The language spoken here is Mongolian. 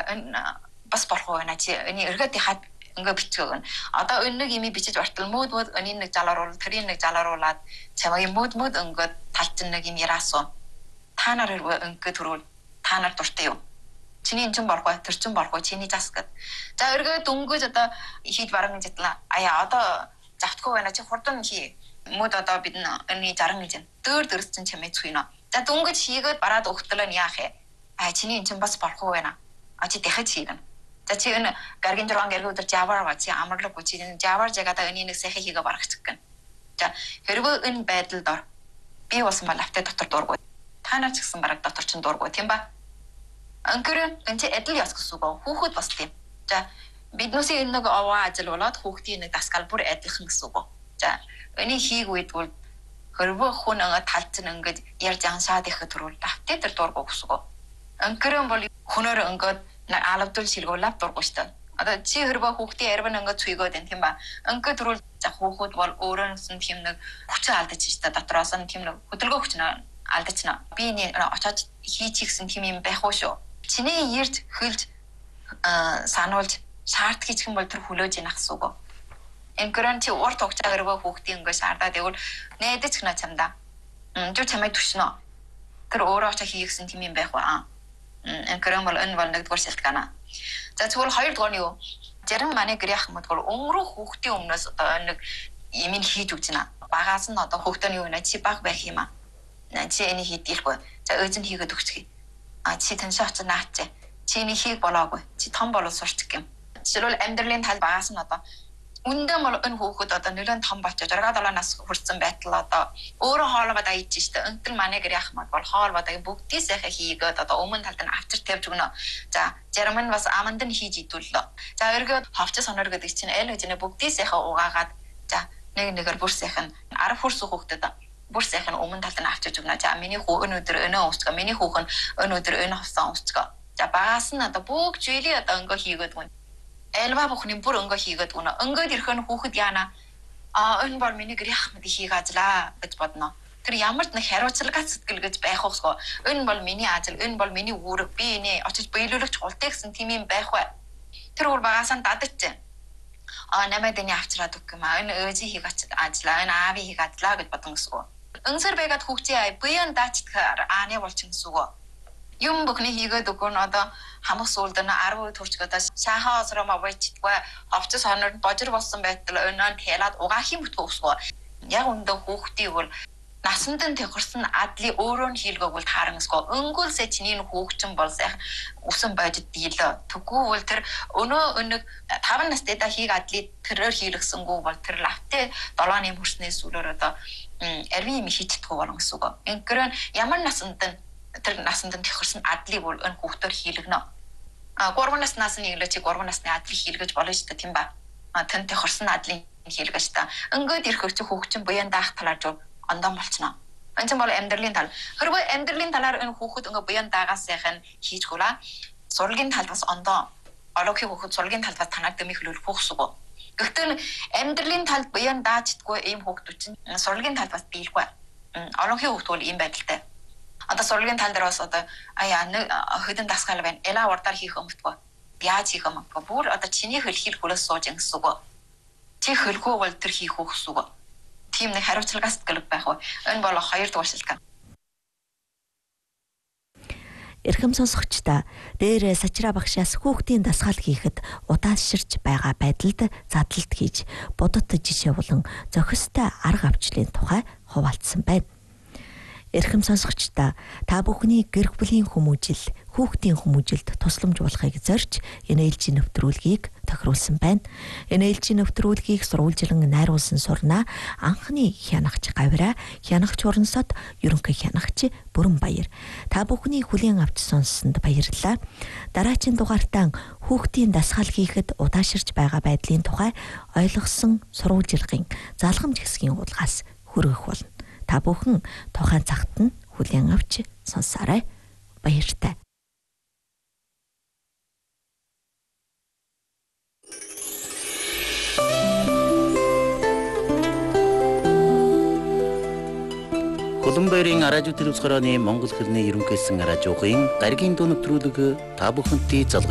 энэ бас болох байна чи энэ эргээд хаад ингээ бичгэн одоо энэ нэг ими бичиж бартал мод энэ нэг жалааруул тэрийн нэг жалааруулад чамайг мод ингээд талчин нэг юм яраасуу та нар ингээ төрүүл та нар дуртай юу чиний энэ ч боргой тэр ч боргой чиний зас гэд за эргээд өнгөж одоо хийж баран гэжтлаа аяа одоо завтгүй байна чи хурдан хий мод одоо бид энэ 60 гэж дөр чинь чамайг цуйно за дөнгөж хийгээд бараад өгтөлөө яах вэ чиний энэ ч бас боргой байна чи дахиж хийгэн за чи энэ гаргийн дөрван гэргүүд жавар ба чи амарлаг чи жавар жагада энэ нэг сайхан хийгээ барахчих гэн за хэрвээ энэ байдалд ор би болсон бол автаа дотор дуургүй та нар ч гэсэн бараг дотор чинь дуургүй тийм ба анкер энэ эдэл яс гэсэн үг хүүхэд бас тийм за биднээс энэ нэг аваа ажил болоод хүүхдийн нэг дасгал бүр адилхан гэсэн үг за энэ хийг үйдгүүл хэрвээ хүн ингээ талцсан ингээд ярьж аншаад их төрүүл автаа тэр дуургүй гэсэн үг анкер бол хүнээр ингээд алавдул шилгуулаад дургуй штэ. Одоо чи хэрвээ хүүхдийн арвин ингээд цүйгөөд энэ тийм ба. Ингээд төрүүл за хүүхэд бол өөрөөс нь тийм нэг хүч алдаж штэ. Дотроос нь тийм нэг хөдөлгөөн хүч алдчихна. Би энэ очоод хийчихсэн тийм юм байх уу шүү. Чиний ярьж хөлж сануулж шаард хийчих юм бол тэр хүлээж ийнах гэсэн үг. Энкрэн чи урт хугацаа хэрвээ хүүхдийн ингээд шаардаад тэгвэл нээдэж гэнэ чамда. Жоо чамайг түшнө. Тэр өөрөө очоо хийгсэн тийм юм байх ба. Энкрэн бол энэ бол нэгдүгээр шалтгаан. За тэгвэл хоёрдугаар нь юу? Зарим манай гэрийнх юм бол өнгөрөх хүүхдийн өмнөөс одоо нэг юм хийж өгч байна. Багаас нь одоо хүүхдээ юу вэ? Чи баг байх юм аа. Чи энийг хийдгийхгүй. За өөз нь хийгээд өгчих. Чи тэнцээ очиж наач. Чи энийг хийх болоогүй. Чи том болоод сурчих юм. Жишээлбэл амьдралын тал багаас нь одоо үндэ бол энэ хүүхэд одоо нэлээд том болчихж 6-7 нас хүрсэн байтал одоо өөрөө хоолоо дааж штэ. Өнтөл манай гэрийнх мод бол хоолоо дааг бүгдийг сайхан хийгээд одоо өмнө талд нь авчир тавьж өгнө. За зарим нь бас аманд нь хийж идүүллээ. За эргээд ховч сонор гэдэг чинь аль гэж нэ бүгдийг сайхан угаагаад за нэг нэгээр бүр сайхан 10 хүрсэн хүүхдэд бүр сайхан өмнө талд нь авчирж өгнө. За миний хүү өнөөдөр өнөө уусчгаа. Миний хүүхэн өнөөдөр өнөө хувцас уусчгаа. За багаас нь одоо бүгд жийлий одоо өнгө хийгээд өгнө. Элва бүхний бүр өнгө хийгээд өгнө. Өнгөд ирэх нь хүүхэд яана. Энэ бол миний гэрийнх мэд хийгээ ажлаа гэж бодно. Тэр ямар ч нэг хариуцлага сэтгэл гэж байх уусгүй. Энэ бол миний ажил, энэ бол миний үүрэг. Би энэ очиж биелүүлэх чухалтай гэсэн тийм юм байх бай. Тэр өөр багаас нь дадагч. Намайг дэний авчраад өгөх юм аа. Энэ өөжи хийх ажлаа, энэ аави хийх ажлаа гэж бодсон гэсэн үг. Өнсөр байгаад хүүхдээ буян даачдахаар ааны болчихсон гэсэн үг. Юм бүхний хийгээд өгөн одоо хамаг сүүлд нь 10% төрчгөөд шахаа осроо мавчдгаа ховцос хонор божир болсон байтал өнөө тэлаад угаах юм бүтгөө өсгөө. Яг өндөө хүүхдийг бол насанд нь тохирсон адлын өөрөө нь хийлгээгүүл таарангасгүй. Өнгөлсэ чиний хүүхчин бол сайхан усан бодит дийлээ. Тэгвэл тэр өнөө 5 настай да хийг адлыг тэрээр хийлгэсэнгүү бол тэр лавтэ 7-ны хүрснээс сүлээр одоо арвин юм хийчихдэггүй болно гэсэн үг. Инкрэн ямар насанд нь тэр насанд нь тохирсон адлыг бол энэ хүүхдээр хийлгэнэ. 3 наснаас нь иглэж 3 насны адлыг хийлгэж болно шүү дээ тийм ба. Тэн тохирсон адлыг хийлгэж та. Ингээд ирэх чи хүүхчин буян даах талаар ондон болчихно. Энэ ч бол амьдралын тал. Хэрвээ амьдралын талаар энэ хүүхэд ингээ буян даагаас сайхан хийжгүүлээ. Сурлагын талд бас ондоо ологийн хүүхэд сурлагын талд танаад дэмих хөлөөх хүүхсгүй. Гэхдээ амьдралын талд буян даачдгүй ийм хүүхдүүд чинь сурлагын талд бас биелэхгүй. Ологийн хүүхэд бол ийм байдалтай. Одоо сурлагын тал дээр бас одоо хөдөн дасгал байна. Эла урдаар хийх өмтгөө. Яаж хийх өмтгөө. Бүр одоо чиний хөлхийг хөлөөс сууж гэсэн үг. Чи хөлгөө бол тэр хийх үү гэсэн үг. Тийм нэг хариуцлагаас гэлэг байх уу. Энэ бол 2 дугаар шалтгаан. Эрхэм сонсогчдаа дээр сачраа багшаас хүүхдийн дасгал хийхэд удаашрж байгаа байдалд задлалт хийж будад жишээ болон зохистой арга авчлалын тухай хуваалцсан байна. Эрхэм сонсогчдаа та бүхний гэр бүлийн хүмүүжил, хүүхдийн хүмүүжилд тусламж болохыг зорж энэ ээлжийн нэвтрүүлгийг тохируулсан байна. Энэ ээлжийн нэвтрүүлгийг сурвалжлан найруулсан сурнаа анхны хянагч Гавра, хянагч Урансод, ерөнхий хянагч Бүрэнбаяр. Та бүхний хүлээн авч сонссонд баярлалаа. Дараагийн дугаартаа хүүхдийн дасгал хийхэд удаашрж байгаа байдлын тухай ойлгосон сурвалжлагын залгамж хэсгийн хулгаас хүргэх болно. Та бүхэн тухайн цагт нь хүлээн авч сонсоорой. Баяртай. Улаанбаярын радио телевиз гарааны Монгол хэлний ерөнхийсэн радиогийн гаригийн дуу нэвтрүүлэг та бүхэнтэй